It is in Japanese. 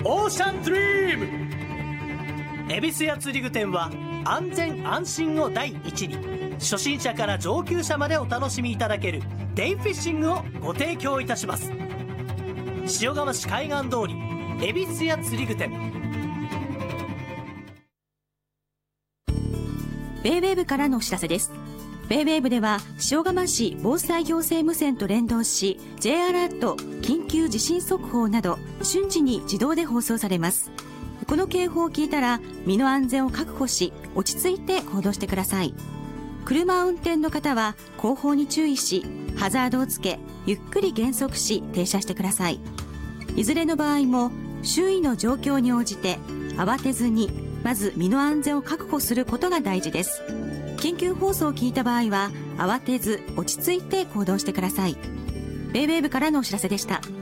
オーシャンドリーム。恵比寿屋釣り具店は安全安心を第一に、初心者から上級者までお楽しみいただけるデイフィッシングをご提供いたします。塩釜市海岸通り恵比寿屋釣り具店。 ベイウェーブからのお知らせです。ベイウェーブでは塩釜市防災行政無線と連動し、 J アラート、緊急地震速報など瞬時に自動で放送されます。この警報を聞いたら身の安全を確保し、落ち着いて行動してください。車を運転の方は後方に注意し、ハザードをつけ、ゆっくり減速し停車してください。いずれの場合も周囲の状況に応じて慌てずに、まず身の安全を確保することが大事です。緊急放送を聞いた場合は慌てず落ち着いて行動してください。ベイウェーブからのお知らせでした。